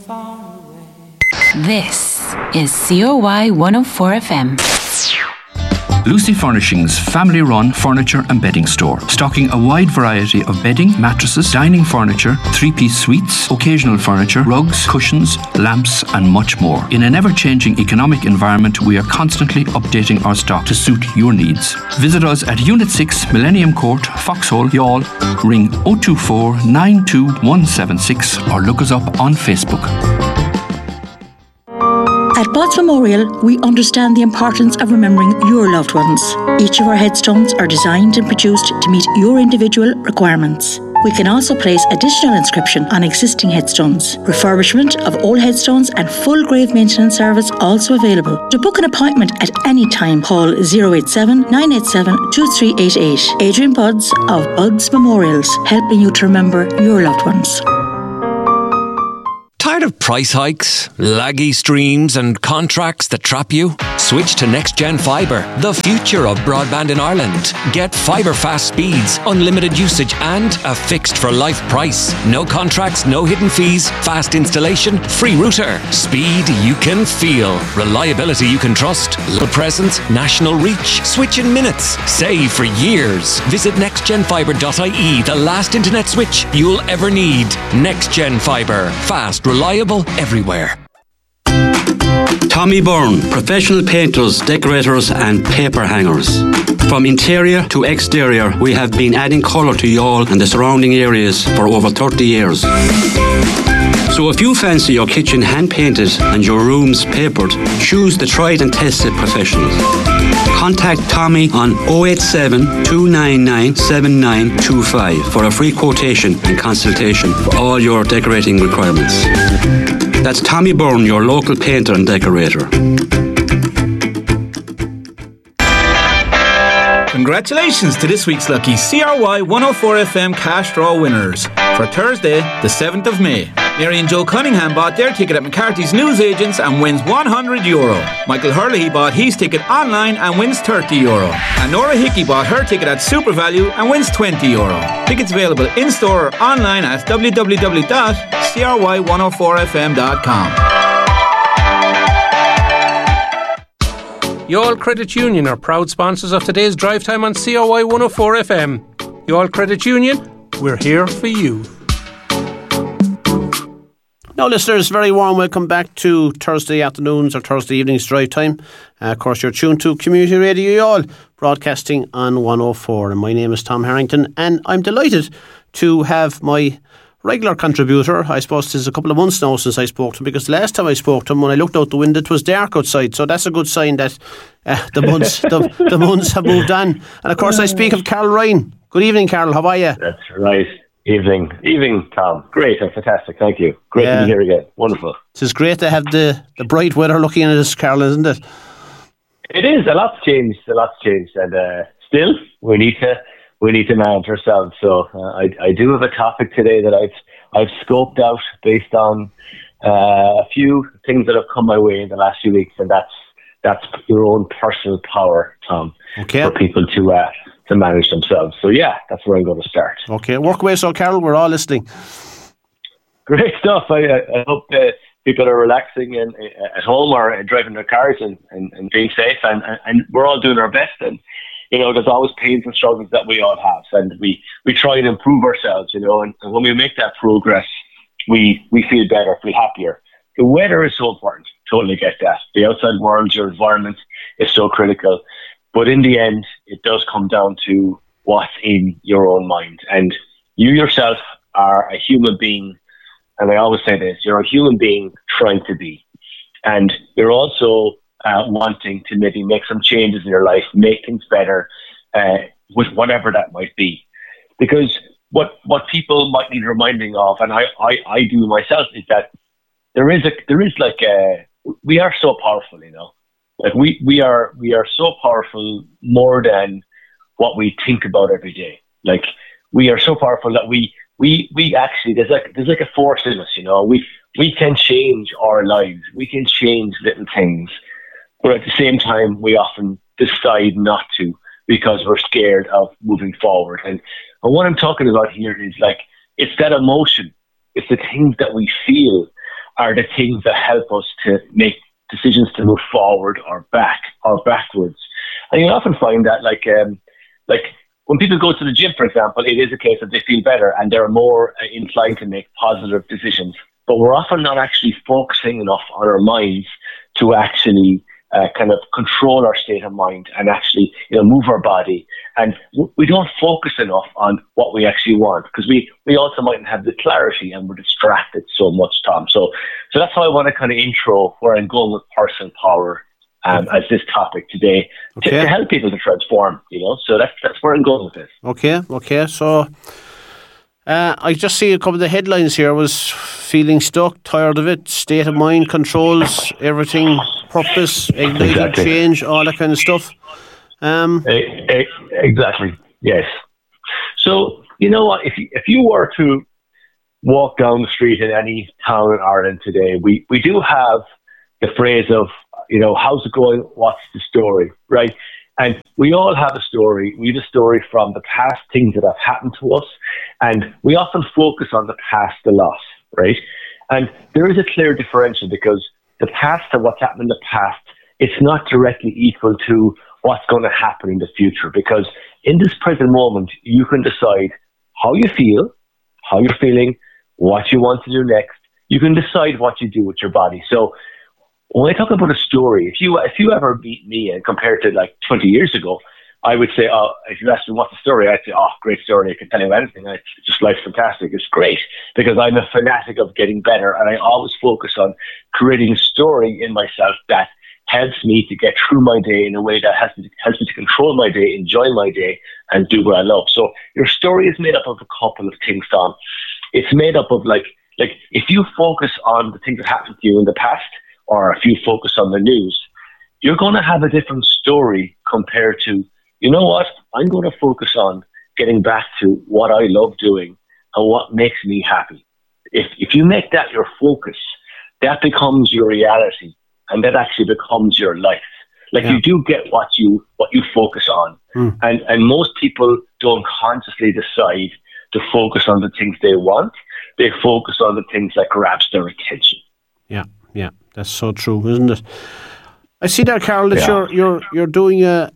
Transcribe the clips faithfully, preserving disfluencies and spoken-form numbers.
This is C O Y one oh four F M. Lucy Furnishings family run furniture and bedding store, stocking a wide variety of bedding, mattresses, dining furniture, three-piece suites, occasional furniture, rugs, cushions, lamps and much more. In an ever-changing economic environment, we are constantly updating our stock to suit your needs. Visit us at Unit six, Millennium Court, Foxhole, Youghal. Ring oh two four, nine two one seven six or look us up on Facebook. At Bud's Memorial, we understand the importance of remembering your loved ones. Each of our headstones are designed and produced to meet your individual requirements. We can also place additional inscription on existing headstones. Refurbishment of old headstones and full grave maintenance service also available. To book an appointment at any time, call oh eight seven, nine eight seven, two three eight eight. Adrian Budds of Budds Memorials, helping you to remember your loved ones. Tired of price hikes, laggy streams and contracts that trap you? Switch to Next Gen Fibre, the future of broadband in Ireland. Get fibre fast speeds, unlimited usage and a fixed for life price. No contracts, no hidden fees, fast installation, free router. Speed you can feel. Reliability you can trust. Low presence, national reach. Switch in minutes. Save for years. Visit next gen fibre dot I E, the last internet switch you'll ever need. Next Gen Fibre. Fast, reliable, everywhere. Tommy Byrne, professional painters, decorators and paper hangers. From interior to exterior, we have been adding colour to Youghal and the surrounding areas for over thirty years. So if you fancy your kitchen hand-painted and your rooms papered, choose the tried and tested professionals. Contact Tommy on oh eight seven, two nine nine, seven nine two five for a free quotation and consultation for all your decorating requirements. That's Tommy Byrne, your local painter and decorator. Congratulations to this week's lucky C R Y one oh four F M cash draw winners for Thursday, the seventh of May. Mary and Joe Cunningham bought their ticket at McCarthy's Newsagents and wins one hundred euro. Michael Hurley bought his ticket online and wins thirty euro. And Nora Hickey bought her ticket at SuperValue and wins twenty euro. Tickets available in-store or online at w w w dot c r y one oh four f m dot com. Youghal Credit Union are proud sponsors of today's drive time on C O Y one oh four F M. Youghal Credit Union, we're here for you. Now, listeners, very warm welcome back to Thursday afternoons or Thursday evenings drive time. Uh, of course, you're tuned to Community Radio Youghal, broadcasting on one oh four. And my name is Tom Harrington, and I'm delighted to have my regular contributor. I suppose it's a couple of months now since I spoke to him, because the last time I spoke to him, when I looked out the window, it was dark outside. So that's a good sign that uh, the months the, the months have moved on. And of course, I speak of Carl Ryan. Good evening, Carl. How are you? That's right. Evening. Evening, Tom. Great and fantastic. Thank you. Great yeah. to be here again. Wonderful. It's great to have the, the bright weather looking at us, Carl, isn't it? It is. A lot's changed. A lot's changed. And uh, still, we need to we need to manage ourselves. So uh, I, I do have a topic today that I've I've scoped out based on uh, a few things that have come my way in the last few weeks, and that's that's your own personal power, Tom, okay. for people to uh, to manage themselves. So yeah, that's where I'm going to start. Okay, work away, so Carol, we're all listening. Great stuff. I, I hope uh, people are relaxing and uh, at home or driving their cars and, and, and being safe, and, and we're all doing our best. And you know, there's always pains and struggles that we all have, and we, we try and improve ourselves. You know, and, and when we make that progress, we we feel better, feel happier. The weather is so important. Totally get that. The outside world, your environment is so critical. But in the end, it does come down to what's in your own mind. And you yourself are a human being. And I always say this, you're a human being trying to be. And you're also uh, wanting to maybe make some changes in your life, make things better uh, with whatever that might be. Because what what people might need reminding of, and I, I, I do myself, is that there is a there is like a, we are so powerful, you know. Like we, we are we are so powerful more than what we think about every day. Like we are so powerful that we we we actually there's like there's like a force in us, you know. We we can change our lives. We can change little things. But at the same time we often decide not to because we're scared of moving forward. And, and what I'm talking about here is like it's that emotion. It's the things that we feel are the things that help us to make decisions to move forward or back or backwards. And you often find that, like, um, like when people go to the gym, for example, it is a case that they feel better and they're more uh, inclined to make positive decisions. But we're often not actually focusing enough on our minds to actually uh, kind of control our state of mind and actually, you know, move our body. And w- we don't focus enough on what we actually want, because we, we also mightn't have the clarity and we're distracted so much, Tom. So, so that's how I want to kind of intro where I'm going with personal power um, as this topic today, okay. to, to help people to transform, you know. So that's, that's where I'm going with this. Okay, okay. So uh, I just see a couple of the headlines here. Was feeling stuck, tired of it, state of mind, controls, everything, purpose, ignited Exactly. change, all that kind of stuff. Um, E- e- exactly. Yes. So you know what? If you, if you were to walk down the street in any town in Ireland today, we, we do have the phrase of, you know, how's it going? What's the story? Right? And we all have a story. We have a story from the past, things that have happened to us, and we often focus on the past a lot, right? And there is a clear differential, because the past and what's happened in the past, it's not directly equal to what's going to happen in the future, because in this present moment, you can decide how you feel, how you're feeling, what you want to do next. You can decide what you do with your body. So when I talk about a story, if you if you ever meet me and compare it to like twenty years ago, I would say, oh, if you ask me what's the story, I'd say, oh, great story. I can tell you anything. It's just life's fantastic. It's great, because I'm a fanatic of getting better, and I always focus on creating a story in myself that helps me to get through my day in a way that helps me to, helps me to control my day, enjoy my day, and do what I love. So your story is made up of a couple of things, Tom. It's made up of like like if you focus on the things that happened to you in the past, or if you focus on the news, you're going to have a different story compared to, you know what, I'm going to focus on getting back to what I love doing and what makes me happy. If if you make that your focus, that becomes your reality, and that actually becomes your life. Like yeah. you do get what you what you focus on. Mm. And and most people don't consciously decide to focus on the things they want. They focus on the things that grabs their attention. Yeah, yeah. That's so true, isn't it? I see there, Carol, that yeah. you're you're you're doing a,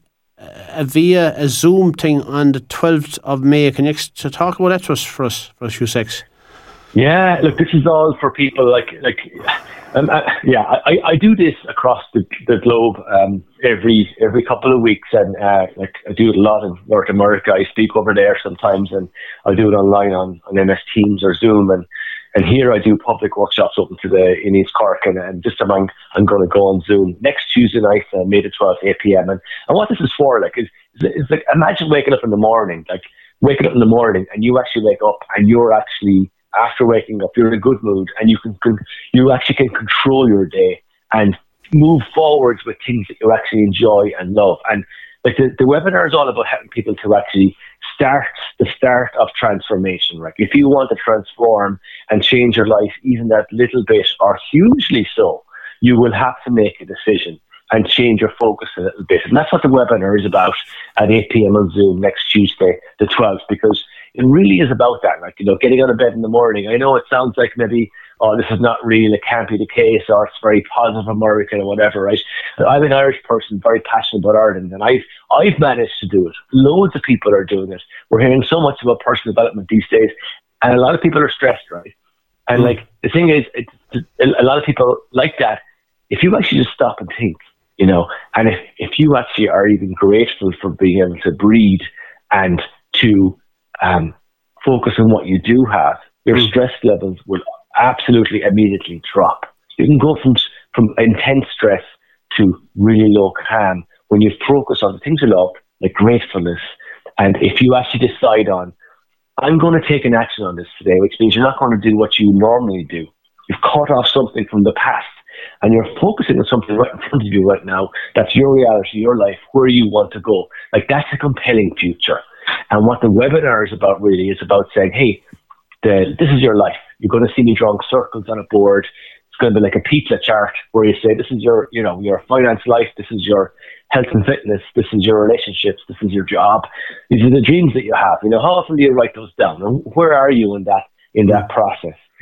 a via a Zoom thing on the twelfth of May. Can you ex- to talk about that for us for us for a few seconds? Yeah, look, this is all for people like like um, uh, yeah. I, I do this across the, the globe um, every every couple of weeks, and uh, like I do it a lot in North America. I speak over there sometimes, and I do it online on, on M S Teams or Zoom, and. And here I do public workshops open to the in East Cork, and, and this time I'm, I'm going to go on Zoom next Tuesday night, uh, May the twelfth, eight p.m. And, and what this is for, like, is, is like, imagine waking up in the morning, like waking up in the morning, and you actually wake up, and you're actually, after waking up, you're in a good mood, and you can, can you actually can control your day and move forwards with things that you actually enjoy and love. And like the, the webinar is all about helping people to actually start the start of transformation, right? If you want to transform and change your life even that little bit or hugely so, you will have to make a decision and change your focus a little bit. And that's what the webinar is about at eight p.m. on Zoom next Tuesday, the twelfth, because it really is about that, like, you know, getting out of bed in the morning. I know it sounds like maybe, oh, this is not real, it can't be the case, or it's very positive American or whatever, right? I'm an Irish person, very passionate about Ireland, and I've, I've managed to do it. Loads of people are doing it. We're hearing so much about personal development these days, and a lot of people are stressed, right? And mm. like, the thing is, it, a lot of people like that, if you actually just stop and think, you know, and if, if you actually are even grateful for being able to breathe and to um, focus on what you do have, your mm. stress levels will absolutely immediately drop. You can go from from intense stress to really low calm when you focus on the things you love, like gratefulness. And if you actually decide on, I'm going to take an action on this today, which means you're not going to do what you normally do. You've cut off something from the past, and you're focusing on something right in front of you right now. That's your reality, your life, where you want to go. Like, that's a compelling future. And what the webinar is about really is about saying, hey, the, this is your life. You're going to see me drawing circles on a board. It's going to be like a pizza chart where you say, this is your, you know, your finance life. This is your health and fitness. This is your relationships. This is your job. These are the dreams that you have. You know, how often do you write those down? And where are you in that, in that process?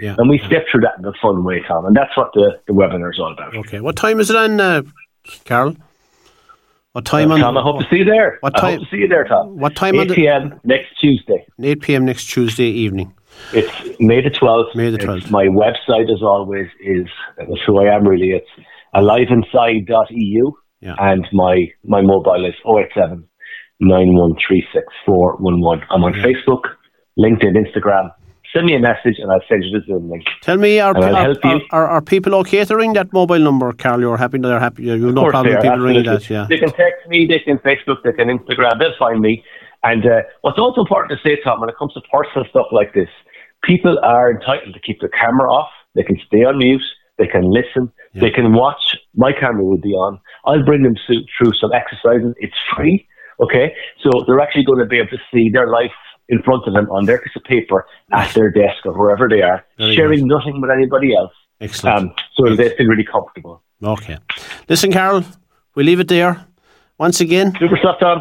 Yeah. And we step through that in a fun way, Tom. And that's what the, the webinar is all about. Okay. What time is it on, uh, Carol? What time uh, on Tom, I hope to see you there. What time? I hope to see you there, Tom. What time? eight p.m. next Tuesday. eight p.m. next Tuesday evening. It's May the twelfth. May the twelfth. It's my website, as always, is that's who I am really. It's alive inside dot e u, yeah. and my my mobile is oh eight seven, nine one three six, four one one. I'm on yeah. Facebook, LinkedIn, Instagram. Send me a message and I'll send you the Zoom link. Tell me, are, are, are, are, are, are people okay to ring that mobile number, Carl? You're happy? They're happy. You have no problem with people ringing that. Yeah. They can text me, they can Facebook, they can Instagram. They'll find me. And uh, what's also important to say, Tom, when it comes to personal stuff like this, people are entitled to keep their camera off. They can stay on mute. They can listen. Yeah. They can watch. My camera will be on. I'll bring them through, through some exercises. It's free. Okay, so they're actually going to be able to see their life in front of them on their piece of paper at their desk or wherever they are, Very sharing good. nothing with anybody else. Excellent. Um, so Excellent. they feel really comfortable. Okay. Listen, Carol, we'll leave it there. Once again, super stuff, Tom.